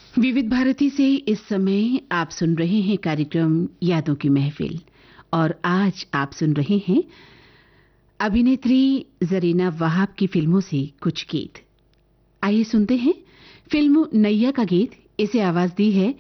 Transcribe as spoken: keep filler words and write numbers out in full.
विविध भारती से इस समय आप सुन रहे हैं कार्यक्रम यादों की महफिल और आज आप सुन रहे हैं अभिनेत्री जरीना वहाब की फिल्मों से कुछ गीत। आइए सुनते हैं फिल्म नैया का गीत। इसे आवाज दी है